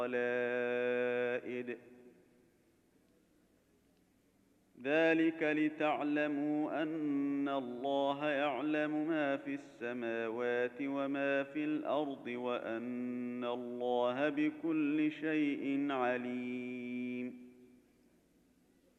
القلائد ذلك لتعلموا أن الله يعلم ما في السماوات وما في الأرض وأن الله بكل شيء عليم